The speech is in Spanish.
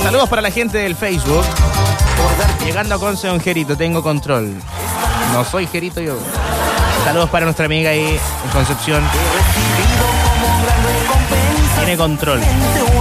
Saludos para la gente del Facebook. Llegando a Conce, don Gerito, tengo control. No soy Gerito yo. Saludos para nuestra amiga ahí en Concepción. Tiene control.